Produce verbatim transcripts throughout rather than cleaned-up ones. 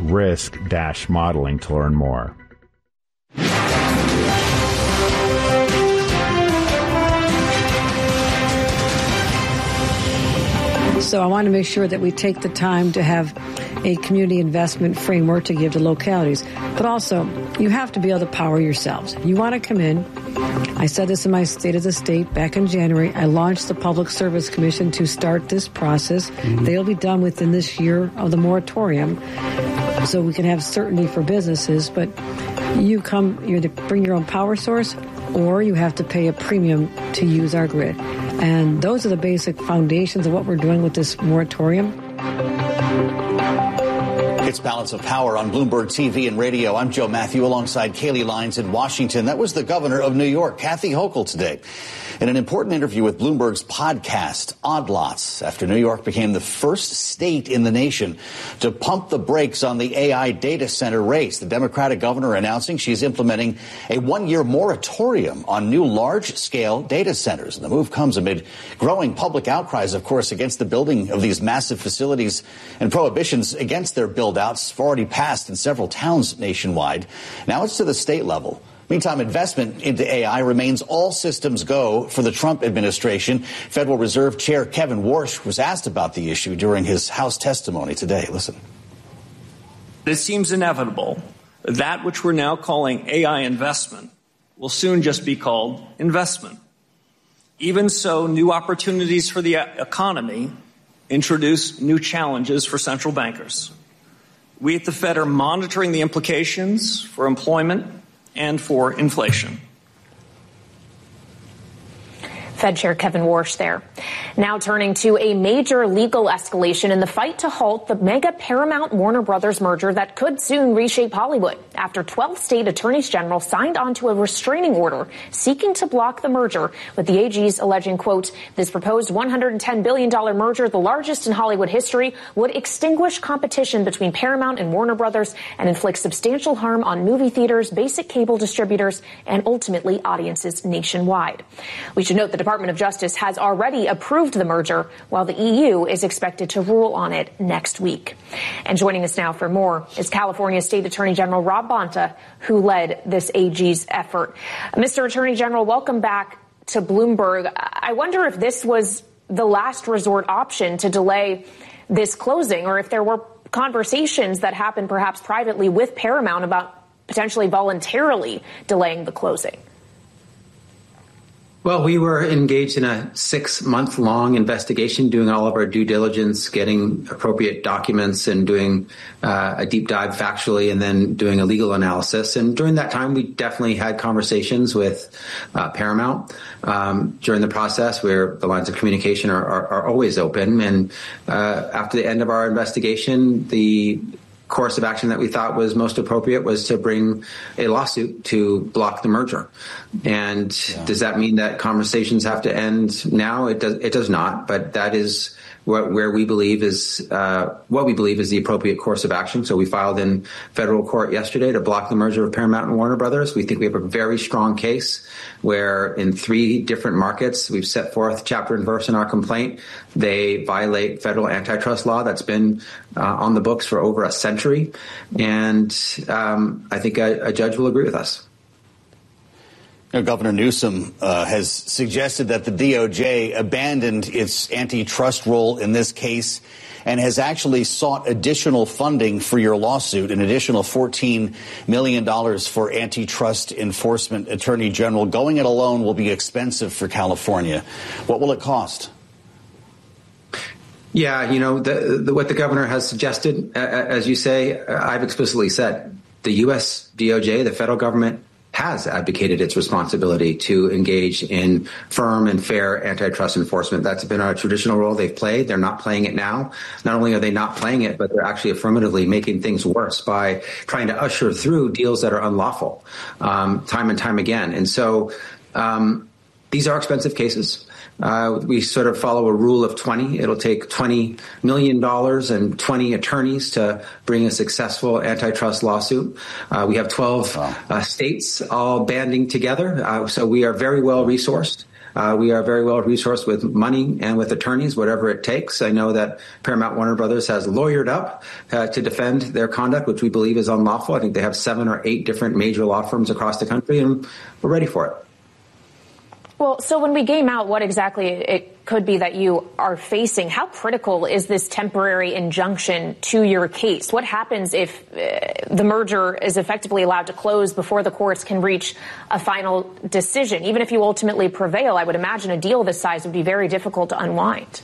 risk dash modeling to learn more. So I want to make sure that we take the time to have a community investment framework to give to localities. But also, you have to be able to power yourselves. You want to come in. I said this in my State of the State back in January. I launched the Public Service Commission to start this process. Mm-hmm. They'll be done within this year of the moratorium, so we can have certainty for businesses. But you come, you either bring your own power source, or you have to pay a premium to use our grid. And those are the basic foundations of what we're doing with this moratorium. It's Balance of Power on Bloomberg T V and radio. I'm Joe Matthew alongside Kaylee Lyons in Washington. That was the governor of New York, Kathy Hochul, today, in an important interview with Bloomberg's podcast, Odd Lots, after New York became the first state in the nation to pump the brakes on the A I data center race. The Democratic governor announcing she's implementing a one-year moratorium on new large-scale data centers. And the move comes amid growing public outcries, of course, against the building of these massive facilities, and prohibitions against their build-outs have already passed in several towns nationwide. Now it's to the state level. Meantime, investment into A I remains all systems go for the Trump administration. Federal Reserve Chair Kevin Warsh was asked about the issue during his House testimony today. Listen. It seems inevitable that which we're now calling A I investment will soon just be called investment. Even so, new opportunities for the economy introduce new challenges for central bankers. We at the Fed are monitoring the implications for employment and for inflation. Fed Chair Kevin Warsh there. Now turning to a major legal escalation in the fight to halt the mega Paramount Warner Brothers merger that could soon reshape Hollywood after twelve state attorneys general signed onto a restraining order seeking to block the merger, with the A Gs alleging, quote, this proposed one hundred ten billion dollars merger, the largest in Hollywood history, would extinguish competition between Paramount and Warner Brothers and inflict substantial harm on movie theaters, basic cable distributors, and ultimately audiences nationwide. We should note the Department of Justice has already approved the merger, while the E U is expected to rule on it next week. And joining us now for more is California State Attorney General Rob Bonta, who led this A G's effort. Mister Attorney General, welcome back to Bloomberg. I wonder if this was the last resort option to delay this closing, or if there were conversations that happened perhaps privately with Paramount about potentially voluntarily delaying the closing. Well, we were engaged in a six-month-long investigation, doing all of our due diligence, getting appropriate documents, and doing uh, a deep dive factually, and then doing a legal analysis. And during that time, we definitely had conversations with uh, Paramount um, during the process, where the lines of communication are, are, are always open. And uh, after the end of our investigation, the course of action that we thought was most appropriate was to bring a lawsuit to block the merger. And yeah. Does that mean that conversations have to end now? It does. It does not. But that is where, where we believe is uh, what we believe is the appropriate course of action. So we filed in federal court yesterday to block the merger of Paramount and Warner Brothers. We think we have a very strong case where in three different markets we've set forth chapter and verse in our complaint. They violate federal antitrust law that's been uh, on the books for over a century. And um, I think a, a judge will agree with us. Now, Governor Newsom uh, has suggested that the D O J abandoned its antitrust role in this case and has actually sought additional funding for your lawsuit, an additional fourteen million dollars for antitrust enforcement. Attorney General, going it alone will be expensive for California. What will it cost? Yeah, you know, the, the, what the governor has suggested, uh, as you say, uh, I've explicitly said, the U S D O J, the federal government, has advocated its responsibility to engage in firm and fair antitrust enforcement. That's been our traditional role they've played. They're not playing it now. Not only are they not playing it, but they're actually affirmatively making things worse by trying to usher through deals that are unlawful um, time and time again. And so um, these are expensive cases. Uh, we sort of follow a rule of twenty. It'll take twenty million dollars and twenty attorneys to bring a successful antitrust lawsuit. Uh, we have twelve uh, states all banding together. Uh, so we are very well resourced. Uh, we are very well resourced with money and with attorneys, whatever it takes. I know that Paramount Warner Brothers has lawyered up uh, to defend their conduct, which we believe is unlawful. I think they have seven or eight different major law firms across the country, and we're ready for it. Well, so when we game out what exactly it could be that you are facing, how critical is this temporary injunction to your case? What happens if uh, the merger is effectively allowed to close before the courts can reach a final decision? Even if you ultimately prevail, I would imagine a deal this size would be very difficult to unwind.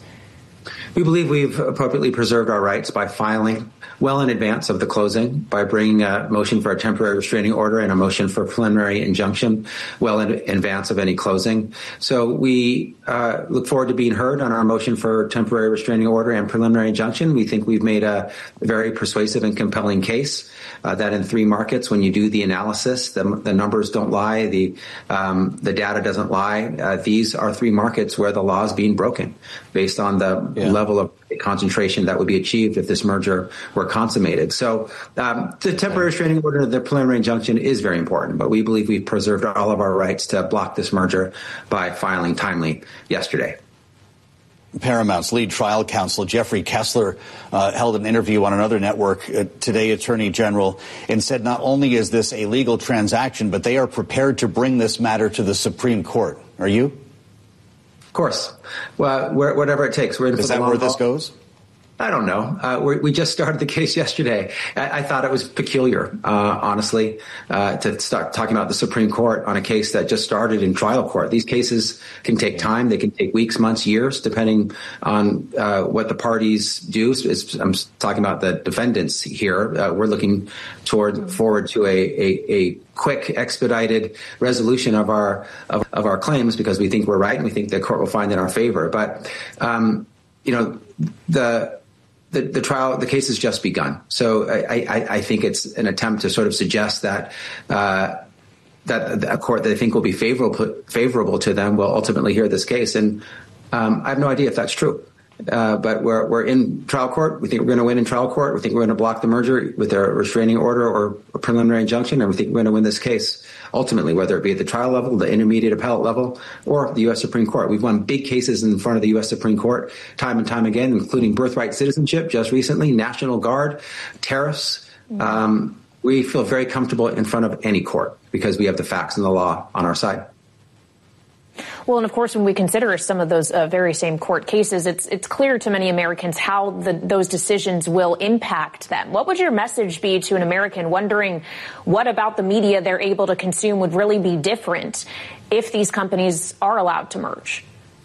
We believe we've appropriately preserved our rights by filing well in advance of the closing, by bringing a motion for a temporary restraining order and a motion for preliminary injunction well in advance of any closing. So we uh, look forward to being heard on our motion for temporary restraining order and preliminary injunction. We think we've made a very persuasive and compelling case uh, that in three markets, when you do the analysis, the, the numbers don't lie, the um, the data doesn't lie. Uh, these are three markets where the law is being broken based on the yeah. level of concentration that would be achieved if this merger were consummated. So um, the temporary restraining order and the preliminary injunction is very important, but we believe we've preserved all of our rights to block this merger by filing timely yesterday. Paramount's lead trial counsel, Jeffrey Kessler, uh, held an interview on another network uh, today, Attorney General, and said not only is this a legal transaction, but they are prepared to bring this matter to the Supreme Court. Are you? Of course. Well, whatever it takes. We're in Is that where this goes? I don't know. Uh, we we just started the case yesterday. I, I thought it was peculiar, uh, honestly, uh, to start talking about the Supreme Court on a case that just started in trial court. These cases can take time. They can take weeks, months, years, depending on uh, what the parties do. It's, I'm talking about the defendants here. Uh, we're looking toward forward to a, a, a quick, expedited resolution of our of, of our claims because we think we're right and we think the court will find in our favor. But um, you know, the The, the trial, the case has just begun. So I, I, I think it's an attempt to sort of suggest that uh, that a court that I think will be favorable favorable to them will ultimately hear this case. And um, I have no idea if that's true. Uh, but we're we're in trial court. We think we're going to win in trial court. We think we're going to block the merger with a restraining order or a preliminary injunction, and we think we're going to win this case ultimately, whether it be at the trial level, the intermediate appellate level, or the U S Supreme Court. We've won big cases in front of the U S Supreme Court time and time again, including birthright citizenship just recently, National Guard, tariffs. Um, we feel very comfortable in front of any court because we have the facts and the law on our side. Well, and of course, when we consider some of those uh, very same court cases, it's it's clear to many Americans how the, those decisions will impact them. What would your message be to an American wondering what about the media they're able to consume would really be different if these companies are allowed to merge?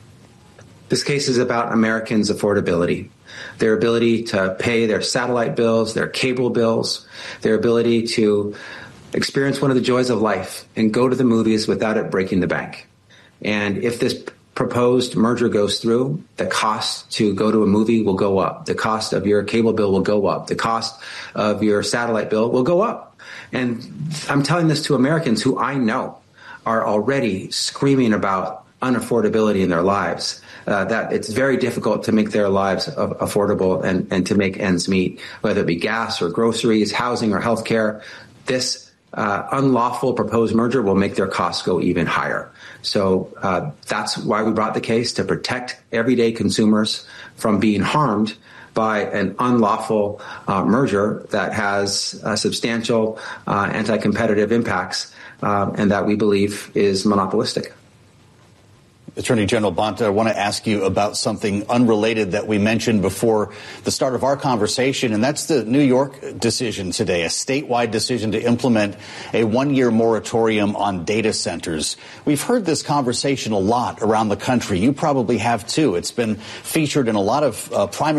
This case is about Americans' affordability, their ability to pay their satellite bills, their cable bills, their ability to experience one of the joys of life and go to the movies without it breaking the bank. And if this proposed merger goes through, the cost to go to a movie will go up. The cost of your cable bill will go up. The cost of your satellite bill will go up. And I'm telling this to Americans who I know are already screaming about unaffordability in their lives, uh, that it's very difficult to make their lives affordable and, and to make ends meet, whether it be gas or groceries, housing or health care. This uh, unlawful proposed merger will make their costs go even higher. So uh, that's why we brought the case, to protect everyday consumers from being harmed by an unlawful uh, merger that has uh, substantial uh, anti-competitive impacts uh, and that we believe is monopolistic. Attorney General Bonta, I want to ask you about something unrelated that we mentioned before the start of our conversation, and that's the New York decision today, a statewide decision to implement a one-year moratorium on data centers. We've heard this conversation a lot around the country. You probably have, too. It's been featured in a lot of uh, primary